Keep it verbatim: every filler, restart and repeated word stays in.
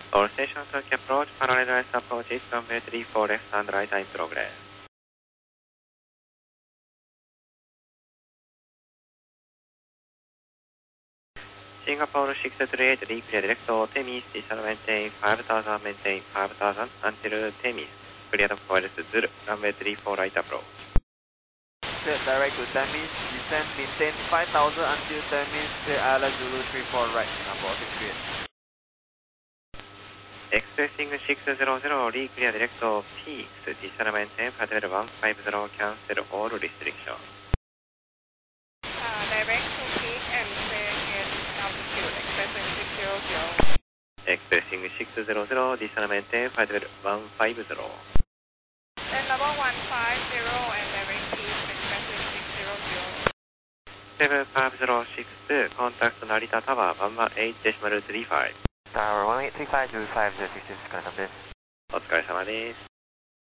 All stations Tokyo approach, parallel lines approaches, runway three four left and right in progress. Singapore six three eight, reclear direct to Temis, descend maintain five thousand, maintain five thousand until Temis. Clear of Coils Zulu, runway three four right approach. Clear direct to Temis, descend maintain five thousand until Temis, clear Island Zulu three four right, number six clear. Expressing six zero zero, reclear direct to Peaks, descend maintain five zero one five zero, cancel all restrictions. Uh, direct to Peak and clear at altitude, expressing six zero zero. Expressing six zero zero, descend maintain five one five zero. Then level one five zero and direct Peak, expressing six zero zero. seven five zero six two, contact Narita Tower one one eight decimal three five. Tower one eight three five zero five zero six six, confirm this. お疲れ様です。